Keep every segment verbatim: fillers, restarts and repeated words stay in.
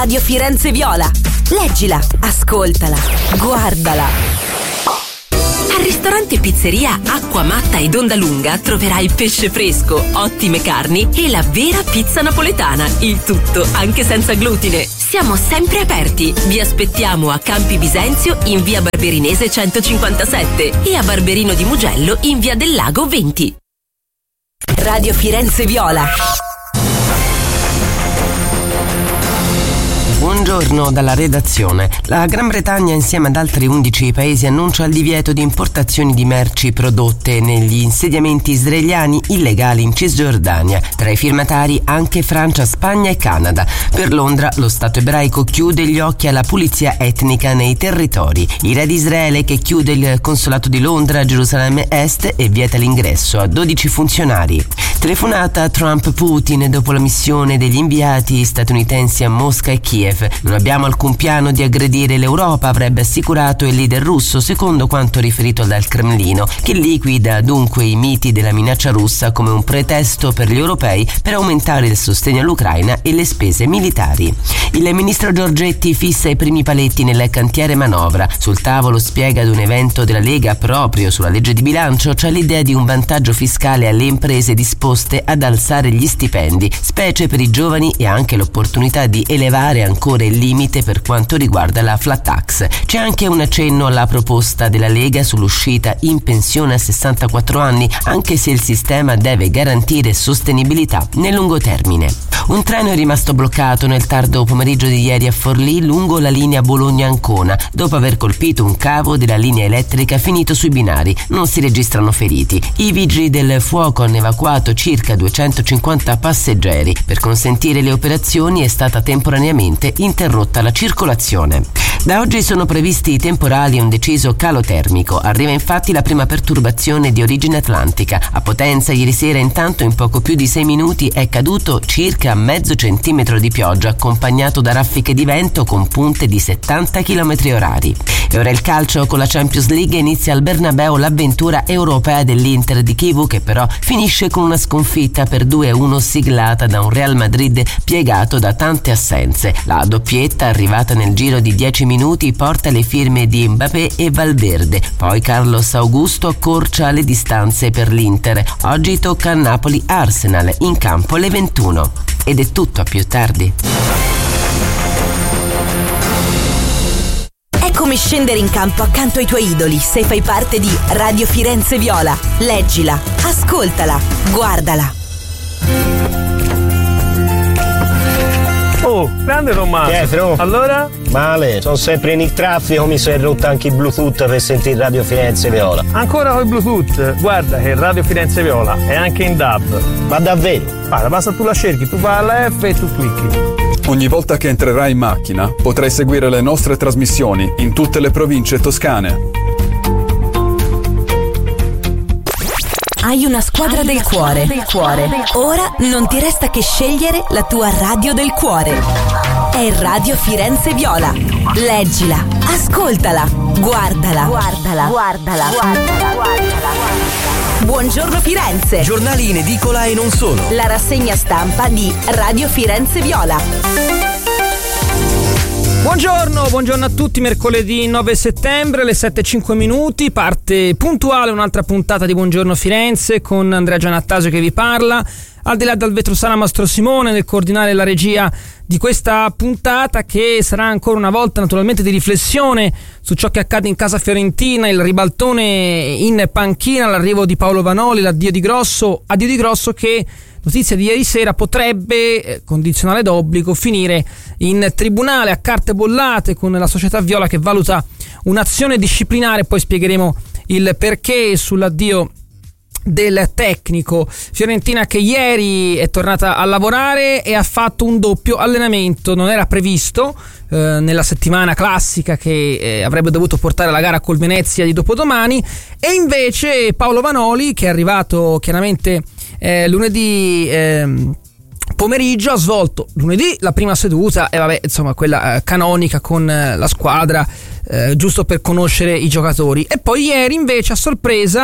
Radio Firenze Viola. Leggila, ascoltala, guardala. Al ristorante Pizzeria Acqua Matta ed Onda Lunga troverai pesce fresco, ottime carni e la vera pizza napoletana. Il tutto anche senza glutine. Siamo sempre aperti. Vi aspettiamo a Campi Bisenzio in via Barberinese centocinquantasette e a Barberino di Mugello in via del Lago venti. Radio Firenze Viola. Buongiorno dalla redazione. La Gran Bretagna insieme ad altri undici paesi annuncia il divieto di importazioni di merci prodotte negli insediamenti israeliani illegali in Cisgiordania. Tra i firmatari anche Francia, Spagna e Canada. Per Londra lo Stato ebraico chiude gli occhi alla pulizia etnica nei territori. Il re di Israele che chiude il consolato di Londra a Gerusalemme Est e vieta l'ingresso a dodici funzionari. Telefonata a Trump-Putin dopo la missione degli inviati statunitensi a Mosca e Kiev. Non abbiamo alcun piano di aggredire l'Europa, avrebbe assicurato il leader russo, secondo quanto riferito dal Cremlino, che liquida dunque i miti della minaccia russa come un pretesto per gli europei per aumentare il sostegno all'Ucraina e le spese militari. Il ministro Giorgetti fissa i primi paletti nel cantiere manovra. Sul tavolo, spiega ad un evento della Lega proprio sulla legge di bilancio, c'è l'idea di un vantaggio fiscale alle imprese disposte ad alzare gli stipendi, specie per i giovani, e anche l'opportunità di elevare ancora il limite per quanto riguarda la flat tax. C'è anche un accenno alla proposta della Lega sull'uscita in pensione a sessantaquattro anni, anche se il sistema deve garantire sostenibilità nel lungo termine. Un treno è rimasto bloccato nel tardo pomeriggio di ieri a Forlì lungo la linea Bologna-Ancona dopo aver colpito un cavo della linea elettrica finito sui binari. Non si registrano feriti. I vigili del fuoco hanno evacuato circa duecentocinquanta passeggeri. Per consentire le operazioni è stata temporaneamente interrotta la circolazione. Da oggi sono previsti temporali e un deciso calo termico. Arriva infatti la prima perturbazione di origine atlantica. A Potenza ieri sera intanto in poco più di sei minuti è caduto circa mezzo centimetro di pioggia, accompagnato da raffiche di vento con punte di settanta chilometri orari. E ora il calcio. Con la Champions League inizia al Bernabeu l'avventura europea dell'Inter di Chivu, che però finisce con una sconfitta per due a uno siglata da un Real Madrid piegato da tante assenze. La doppietta, arrivata nel giro di dieci minuti, porta le firme di Mbappé e Valverde. Poi Carlos Augusto accorcia le distanze per l'Inter. Oggi tocca a Napoli-Arsenal, in campo alle ventuno. Ed è tutto, a più tardi. È come scendere in campo accanto ai tuoi idoli se fai parte di Radio Firenze Viola. Leggila, ascoltala, guardala. Oh, grande Tommaso. Pietro. Allora? Male, sono sempre in il traffico, mi sono rotto anche il Bluetooth per sentire Radio Firenze Viola. Ancora con il Bluetooth? Guarda che Radio Firenze Viola è anche in D A B. Ma davvero? Guarda, basta tu la cerchi, tu vai alla F e tu clicchi. Ogni volta che entrerai in macchina potrai seguire le nostre trasmissioni in tutte le province toscane. Hai una squadra, Hai del, una cuore. squadra del cuore. Ora non ti resta che scegliere la tua radio del cuore. È Radio Firenze Viola. Leggila, ascoltala, guardala, guardala, guardala, guardala, guardala. Buongiorno Firenze. Giornali in edicola e non solo. La rassegna stampa di Radio Firenze Viola. Buongiorno, buongiorno a tutti, mercoledì nove settembre, alle sette e cinque minuti, parte puntuale un'altra puntata di Buongiorno Firenze con Andrea Giannattasio che vi parla. Al di là dal vetro Sala Mastro Simone nel coordinare la regia di questa puntata, che sarà ancora una volta naturalmente di riflessione su ciò che accade in casa fiorentina, il ribaltone in panchina, l'arrivo di Paolo Vanoli, l'addio di Grosso, addio di Grosso che, notizia di ieri sera, potrebbe, eh, condizionale d'obbligo, finire in tribunale a carte bollate con la società viola che valuta un'azione disciplinare. Poi spiegheremo il perché sull'addio del tecnico. Fiorentina che ieri è tornata a lavorare e ha fatto un doppio allenamento, non era previsto eh, nella settimana classica che eh, avrebbe dovuto portare la gara col Venezia di dopodomani, e invece Paolo Vanoli, che è arrivato chiaramente eh, lunedì eh, pomeriggio, ha svolto lunedì la prima seduta e vabbè, insomma, quella eh, canonica con eh, la squadra, eh, giusto per conoscere i giocatori, e poi ieri invece a sorpresa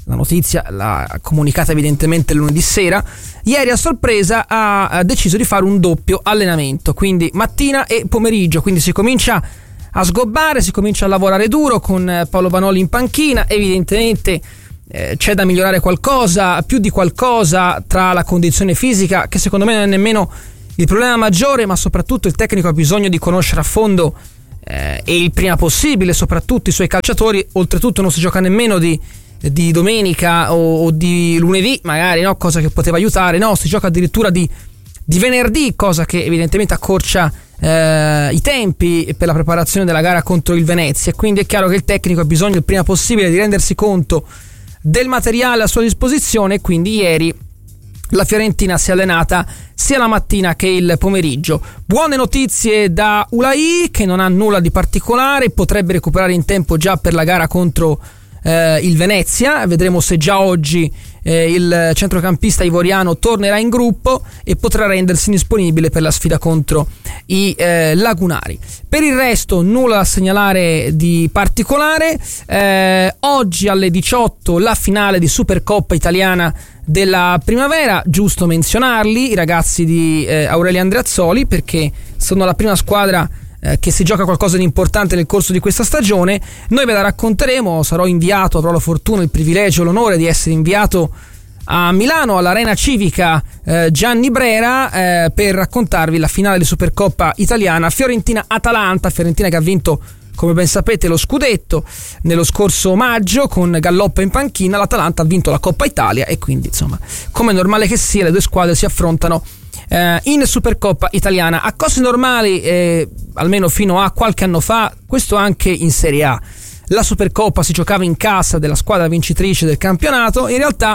la notizia l'ha comunicata evidentemente lunedì sera, ieri a sorpresa ha, ha deciso di fare un doppio allenamento, quindi mattina e pomeriggio, quindi si comincia a sgobbare, si comincia a lavorare duro con Paolo Vanoli in panchina. Evidentemente eh, c'è da migliorare qualcosa, più di qualcosa, tra la condizione fisica, che secondo me non è nemmeno il problema maggiore, ma soprattutto il tecnico ha bisogno di conoscere a fondo eh, e il prima possibile soprattutto i suoi calciatori. Oltretutto non si gioca nemmeno di, di domenica o, o di lunedì magari, no? Cosa che poteva aiutare, no, si gioca addirittura di, di venerdì, cosa che evidentemente accorcia eh, i tempi per la preparazione della gara contro il Venezia. Quindi è chiaro che il tecnico ha bisogno il prima possibile di rendersi conto del materiale a sua disposizione, e quindi ieri la Fiorentina si è allenata sia la mattina che il pomeriggio. Buone notizie da Ulai, che non ha nulla di particolare, potrebbe recuperare in tempo già per la gara contro eh, il Venezia. Vedremo se già oggi eh, il centrocampista ivoriano tornerà in gruppo e potrà rendersi disponibile per la sfida contro i eh, lagunari. Per il resto nulla da segnalare di particolare. Eh, oggi alle diciotto la finale di Supercoppa italiana della primavera, giusto menzionarli, i ragazzi di eh, Aurelio Andreazzoli, perché sono la prima squadra eh, che si gioca qualcosa di importante nel corso di questa stagione. Noi ve la racconteremo, sarò inviato, avrò la fortuna, il privilegio, l'onore di essere inviato a Milano all'Arena Civica eh, Gianni Brera eh, per raccontarvi la finale di Supercoppa italiana Fiorentina-Atalanta. Fiorentina che ha vinto, come ben sapete, lo scudetto nello scorso maggio con Galloppa in panchina. L'Atalanta ha vinto la Coppa Italia e quindi, insomma, come è normale che sia, le due squadre si affrontano eh, in Supercoppa italiana. A cose normali, eh, almeno fino a qualche anno fa, questo anche in Serie A. La Supercoppa si giocava in casa della squadra vincitrice del campionato. In realtà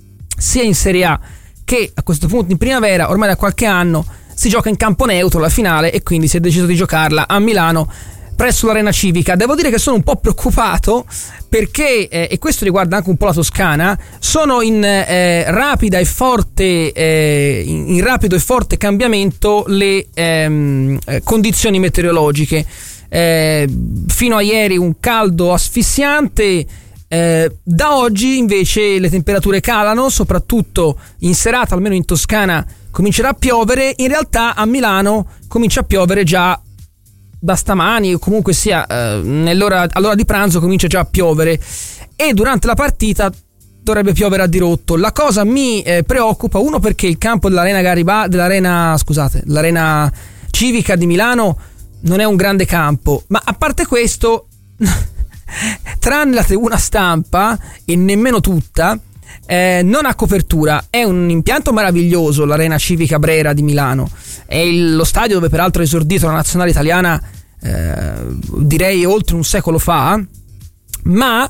sia in Serie A che a questo punto in primavera, ormai da qualche anno, si gioca in campo neutro la finale, e quindi si è deciso di giocarla a Milano presso l'Arena Civica. Devo dire che sono un po' preoccupato perché, eh, e questo riguarda anche un po' la Toscana, sono in eh, rapida e forte eh, in, in rapido e forte cambiamento le ehm, eh, condizioni meteorologiche. Eh, fino a ieri un caldo asfissiante. Eh, da oggi invece le temperature calano, soprattutto in serata, almeno in Toscana comincerà a piovere. In realtà a Milano comincia a piovere già da stamani, o comunque sia eh, nell'ora, all'ora di pranzo comincia già a piovere, e durante la partita dovrebbe piovere a dirotto. La cosa mi eh, preoccupa, uno perché il campo dell'Arena Garibaldi, dell'Arena, scusate, l'Arena Civica di Milano non è un grande campo, ma a parte questo tranne la tribuna stampa, e nemmeno tutta, eh, non ha copertura. È un impianto meraviglioso l'Arena Civica Brera di Milano, è il, lo stadio dove peraltro ha esordito la nazionale italiana eh, direi oltre un secolo fa, ma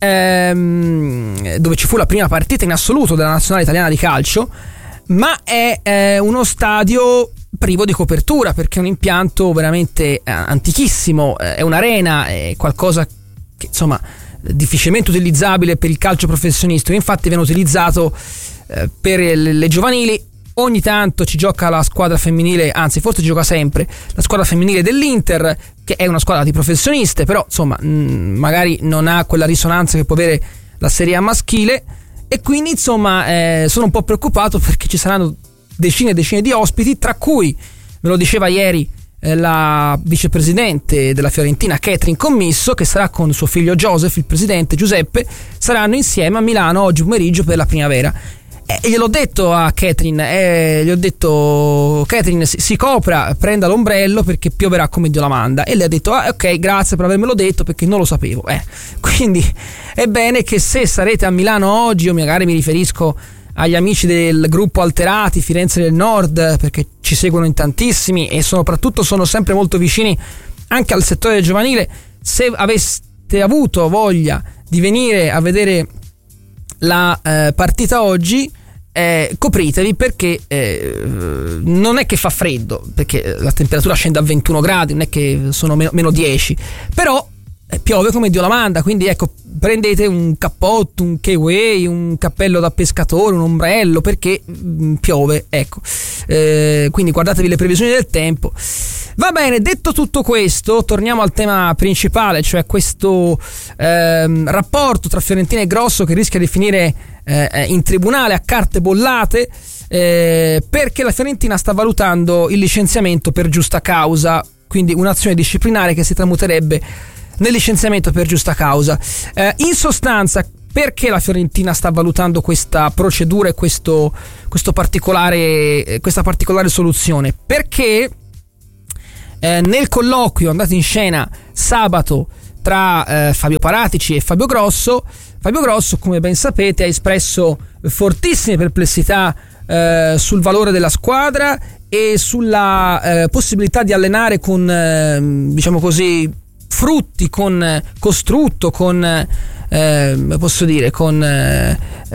ehm, dove ci fu la prima partita in assoluto della nazionale italiana di calcio, ma è eh, uno stadio privo di copertura, perché è un impianto veramente eh, antichissimo, eh, è un'arena, è qualcosa che insomma difficilmente utilizzabile per il calcio professionistico. Infatti viene utilizzato eh, per le, le giovanili. Ogni tanto ci gioca la squadra femminile, anzi forse gioca sempre la squadra femminile dell'Inter, che è una squadra di professioniste, però insomma mh, magari non ha quella risonanza che può avere la Serie A maschile, e quindi insomma eh, sono un po' preoccupato perché ci saranno decine e decine di ospiti, tra cui, me lo diceva ieri eh, la vicepresidente della Fiorentina Catherine Commisso, che sarà con suo figlio Joseph, il presidente Giuseppe, saranno insieme a Milano oggi pomeriggio per la primavera. E gliel'ho detto a Catherine, eh, gli ho detto: Catherine, si, si copra, prenda l'ombrello perché pioverà come Dio la manda. E lei ha detto: ah, ok, grazie per avermelo detto perché non lo sapevo. Eh, quindi è bene che se sarete a Milano oggi, io magari mi riferisco agli amici del gruppo Alterati Firenze del Nord, perché ci seguono in tantissimi e soprattutto sono sempre molto vicini anche al settore giovanile. Se aveste avuto voglia di venire a vedere la eh, partita oggi, eh, copritevi, perché eh, non è che fa freddo, perché la temperatura scende a ventuno gradi, non è che sono meno, meno dieci, però eh, piove come Dio la manda. Quindi ecco, prendete un cappotto, un K-Way, un cappello da pescatore, un ombrello, perché mh, piove, ecco. Eh, quindi guardatevi le previsioni del tempo. Va bene, detto tutto questo, torniamo al tema principale, cioè questo ehm, rapporto tra Fiorentina e Grosso che rischia di finire eh, in tribunale a carte bollate, eh, perché la Fiorentina sta valutando il licenziamento per giusta causa, quindi un'azione disciplinare che si tramuterebbe nel licenziamento per giusta causa. Eh, in sostanza, perché la Fiorentina sta valutando questa procedura e questo, questo particolare, questa particolare soluzione? Perché Eh, nel colloquio andato in scena sabato tra eh, Fabio Paratici e Fabio Grosso, Fabio Grosso, come ben sapete, ha espresso fortissime perplessità eh, sul valore della squadra e sulla eh, possibilità di allenare con, eh, diciamo così, frutti, con costrutto, con eh, posso dire, con eh,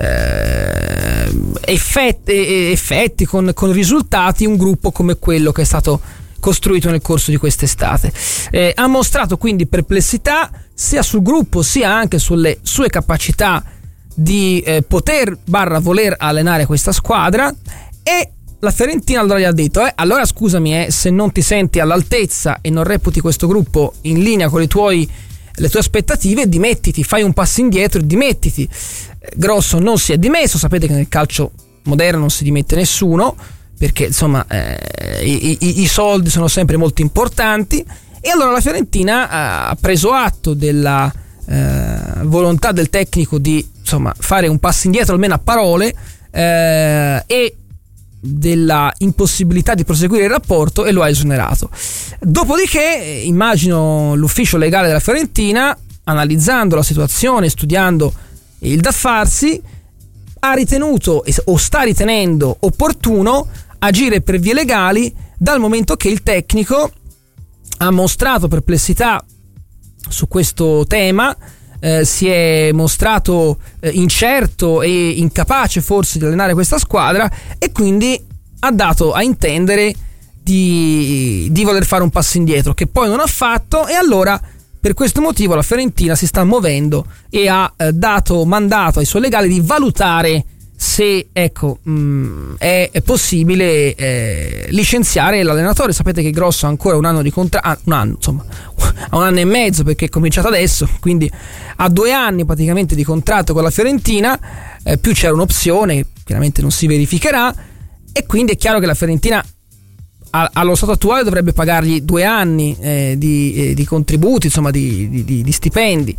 effetti, effetti con, con risultati, un gruppo come quello che è stato costruito nel corso di quest'estate. Eh, ha mostrato quindi perplessità sia sul gruppo sia anche sulle sue capacità di eh, poter barra voler allenare questa squadra, e la Fiorentina allora gli ha detto eh, allora scusami eh, se non ti senti all'altezza e non reputi questo gruppo in linea con le, tuoi, le tue aspettative, dimettiti, fai un passo indietro e dimettiti. Grosso non si è dimesso, sapete che nel calcio moderno non si dimette nessuno, perché insomma eh, i, i, i soldi sono sempre molto importanti, e allora la Fiorentina ha preso atto della eh, volontà del tecnico di insomma fare un passo indietro almeno a parole eh, e della impossibilità di proseguire il rapporto, e lo ha esonerato. Dopodiché immagino l'ufficio legale della Fiorentina, analizzando la situazione, studiando il da farsi, ha ritenuto o sta ritenendo opportuno agire per vie legali, dal momento che il tecnico ha mostrato perplessità su questo tema, eh, si è mostrato eh, incerto e incapace forse di allenare questa squadra, e quindi ha dato a intendere di, di voler fare un passo indietro, che poi non ha fatto, e allora per questo motivo la Fiorentina si sta muovendo e ha eh, dato mandato ai suoi legali di valutare se ecco mh, è, è possibile eh, licenziare l'allenatore. Sapete che Grosso ha ancora un anno di contratto, ah, un anno insomma ha un anno e mezzo, perché è cominciato adesso, quindi ha due anni praticamente di contratto con la Fiorentina, eh, più c'era un'opzione che chiaramente non si verificherà, e quindi è chiaro che la Fiorentina a, allo stato attuale dovrebbe pagargli due anni eh, di, eh, di contributi, insomma di, di, di, di stipendi,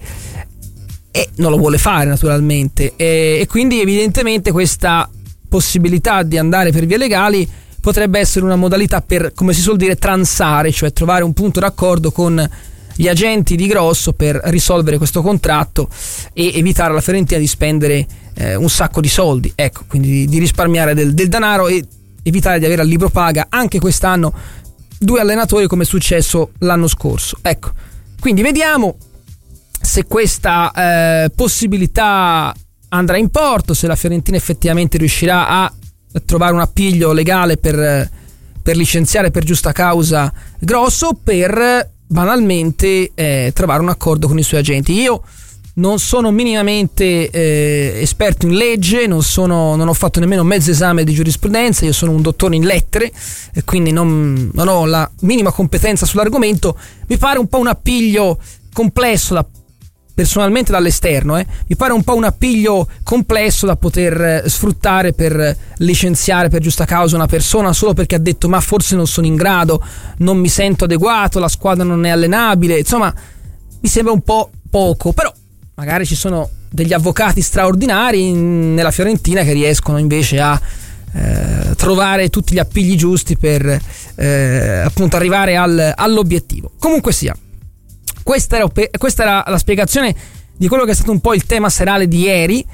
e non lo vuole fare naturalmente, e, e quindi evidentemente questa possibilità di andare per vie legali potrebbe essere una modalità per, come si suol dire, transare, cioè trovare un punto d'accordo con gli agenti di Grosso per risolvere questo contratto e evitare alla Fiorentina di spendere eh, un sacco di soldi, ecco, quindi di, di risparmiare del, del denaro e evitare di avere al libro paga anche quest'anno due allenatori, come è successo l'anno scorso. Ecco, quindi vediamo se questa eh, possibilità andrà in porto, se la Fiorentina effettivamente riuscirà a trovare un appiglio legale per, per licenziare per giusta causa Grosso, per banalmente eh, trovare un accordo con i suoi agenti. Io non sono minimamente eh, esperto in legge, non, sono, non ho fatto nemmeno mezzo esame di giurisprudenza, io sono un dottore in lettere e quindi non, non ho la minima competenza sull'argomento. Mi pare un po' un appiglio complesso da personalmente dall'esterno, eh, mi pare un po' un appiglio complesso da poter sfruttare per licenziare per giusta causa una persona solo perché ha detto ma forse non sono in grado, non mi sento adeguato, la squadra non è allenabile. Insomma, mi sembra un po' poco, però magari ci sono degli avvocati straordinari nella Fiorentina che riescono invece a eh, trovare tutti gli appigli giusti per eh, appunto arrivare al, all'obiettivo. Comunque sia, Questa era, questa era la spiegazione di quello che è stato un po' il tema serale di ieri,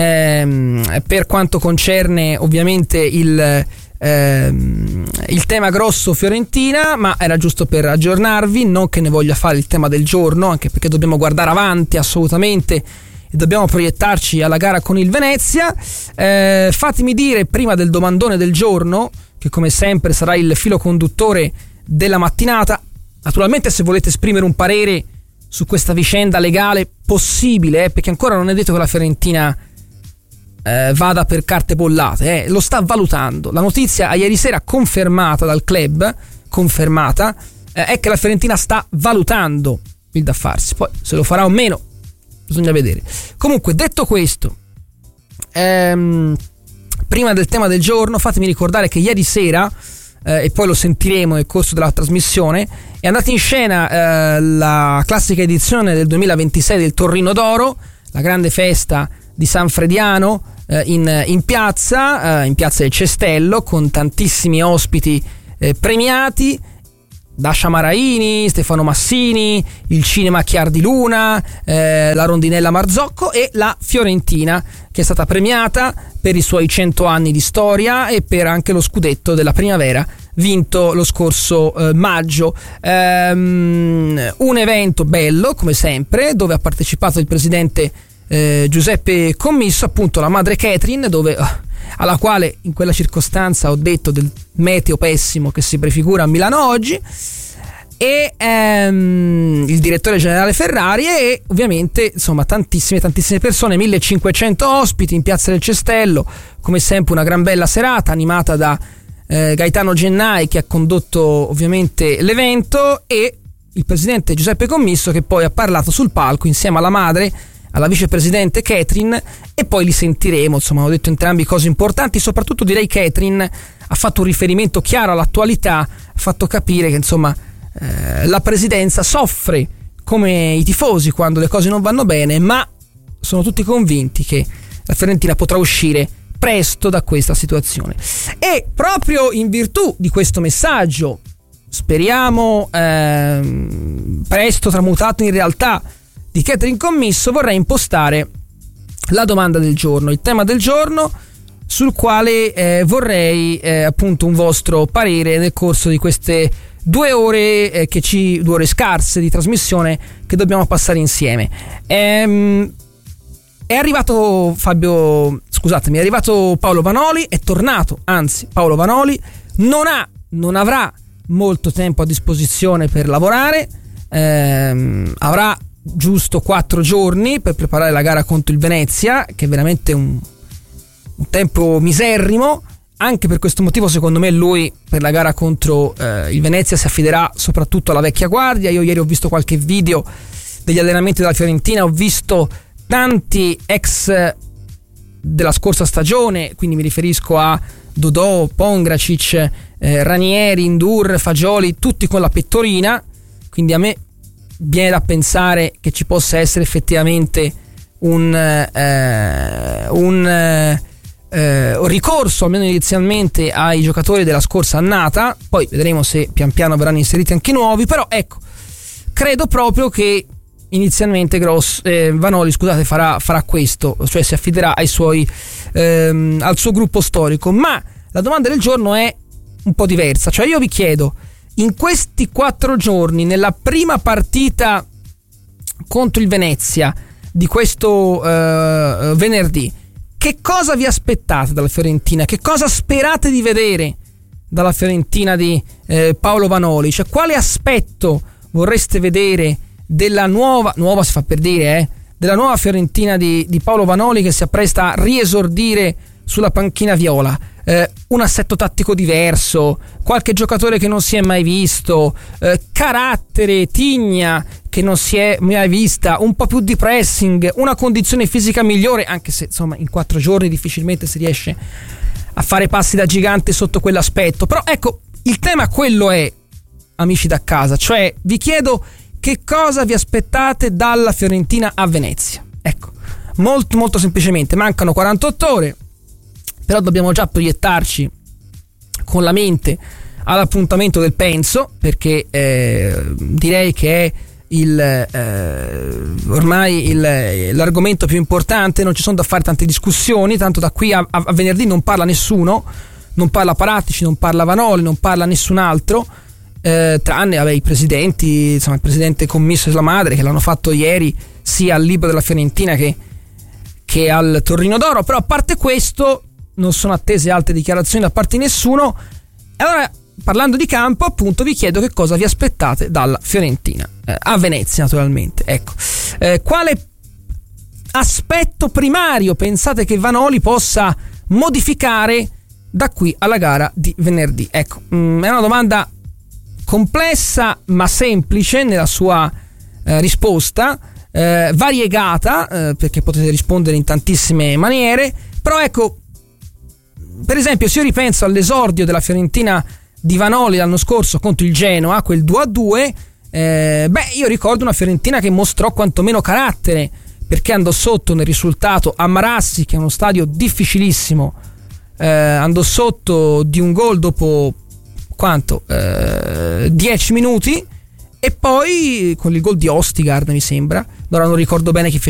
ehm, per quanto concerne ovviamente il, ehm, il tema Grosso Fiorentina, ma era giusto per aggiornarvi, non che ne voglia fare il tema del giorno, anche perché dobbiamo guardare avanti assolutamente e dobbiamo proiettarci alla gara con il Venezia. Eh, fatemi dire, prima del domandone del giorno, che come sempre sarà il filo conduttore della mattinata, naturalmente se volete esprimere un parere su questa vicenda legale possibile, eh, perché ancora non è detto che la Fiorentina eh, vada per carte bollate, eh, lo sta valutando. La notizia a ieri sera confermata dal club, confermata, eh, è che la Fiorentina sta valutando il da farsi, poi se lo farà o meno bisogna vedere. Comunque, detto questo, ehm, prima del tema del giorno fatemi ricordare che ieri sera, eh, e poi lo sentiremo nel corso della trasmissione, è andata in scena eh, la classica edizione del duemilaventisei del Torrino d'Oro, la grande festa di San Frediano eh, in, in piazza, eh, in piazza del Cestello, con tantissimi ospiti eh, premiati, Dascia Maraini, Stefano Massini, il Cinema Chiar di Luna, eh, la Rondinella Marzocco e la Fiorentina, che è stata premiata per i suoi cento anni di storia e per anche lo scudetto della primavera vinto lo scorso eh, maggio. Ehm, un evento bello come sempre, dove ha partecipato il presidente eh, Giuseppe Commisso, appunto la madre Catherine, dove oh, alla quale in quella circostanza ho detto del meteo pessimo che si prefigura a Milano oggi, e ehm, il direttore generale Ferrari e ovviamente insomma tantissime tantissime persone, millecinquecento ospiti in piazza del Cestello, come sempre una gran bella serata animata da eh, Gaetano Gennai, che ha condotto ovviamente l'evento, e il presidente Giuseppe Commisso, che poi ha parlato sul palco insieme alla madre, alla vicepresidente Catherine, e poi li sentiremo. Insomma, ho detto entrambi cose importanti, soprattutto direi Catherine ha fatto un riferimento chiaro all'attualità, ha fatto capire che insomma eh, la presidenza soffre come i tifosi quando le cose non vanno bene, ma sono tutti convinti che la Fiorentina potrà uscire presto da questa situazione. E proprio in virtù di questo messaggio, speriamo ehm, presto tramutato in realtà, di Catherine Commisso, vorrei impostare la domanda del giorno, il tema del giorno, sul quale eh, vorrei eh, appunto un vostro parere nel corso di queste due ore eh, che ci due ore scarse di trasmissione che dobbiamo passare insieme. Ehm, è arrivato Fabio, scusatemi, è arrivato Paolo Vanoli, è tornato, anzi Paolo Vanoli non ha, non avrà molto tempo a disposizione per lavorare, ehm, avrà giusto quattro giorni per preparare la gara contro il Venezia, che è veramente un, un tempo miserrimo. Anche per questo motivo secondo me lui per la gara contro eh, il Venezia si affiderà soprattutto alla vecchia guardia. Io ieri ho visto qualche video degli allenamenti della Fiorentina, ho visto tanti ex della scorsa stagione, quindi mi riferisco a Dodò, Pongracic, eh, Ranieri, Indur, Fagioli, tutti con la pettorina, quindi a me viene da pensare che ci possa essere effettivamente un, eh, un, eh, un ricorso, almeno inizialmente, ai giocatori della scorsa annata. Poi vedremo se pian piano verranno inseriti anche nuovi, però ecco, credo proprio che inizialmente Gross, eh, Vanoli scusate farà, farà questo, cioè si affiderà ai suoi, ehm, al suo gruppo storico. Ma la domanda del giorno è un po' diversa, cioè io vi chiedo: in questi quattro giorni, nella prima partita contro il Venezia di questo eh, venerdì, che cosa vi aspettate dalla Fiorentina? Che cosa sperate di vedere dalla Fiorentina di eh, Paolo Vanoli? Cioè, quale aspetto vorreste vedere della nuova, nuova si fa per dire, eh, della nuova Fiorentina di, di Paolo Vanoli, che si appresta a riesordire sulla panchina viola? Eh, un assetto tattico diverso, qualche giocatore che non si è mai visto, eh, carattere, tigna che non si è mai vista, un po' più di pressing, una condizione fisica migliore, anche se insomma in quattro giorni difficilmente si riesce a fare passi da gigante sotto quell'aspetto. Però ecco, il tema quello è, amici da casa, cioè vi chiedo che cosa vi aspettate dalla Fiorentina a Venezia. Ecco, molto molto semplicemente, mancano quarantotto ore, però dobbiamo già proiettarci con la mente all'appuntamento del Penso, perché eh, direi che è il, eh, ormai il, l'argomento più importante. Non ci sono da fare tante discussioni, tanto da qui a, a venerdì non parla nessuno, non parla Paratici, non parla Vanoli, non parla nessun altro, eh, tranne vabbè, i presidenti, insomma il presidente Commisso e la madre, che l'hanno fatto ieri sia al libro della Fiorentina che, che al Torrino d'Oro. Però a parte questo non sono attese altre dichiarazioni da parte di nessuno. Allora, parlando di campo, appunto, vi chiedo che cosa vi aspettate dalla Fiorentina eh, a Venezia, naturalmente. Ecco, eh, quale aspetto primario pensate che Vanoli possa modificare da qui alla gara di venerdì? Ecco, mh, è una domanda complessa ma semplice nella sua eh, risposta, eh, variegata, eh, perché potete rispondere in tantissime maniere. Però ecco, per esempio, se io ripenso all'esordio della Fiorentina di Vanoli l'anno scorso contro il Genoa, quel due a due, eh, beh, io ricordo una Fiorentina che mostrò quantomeno carattere, perché andò sotto nel risultato a Marassi, che è uno stadio difficilissimo, eh, andò sotto di un gol dopo quanto? Eh, dieci minuti, e poi con il gol di Ostigard, mi sembra, ora non ricordo bene chi fece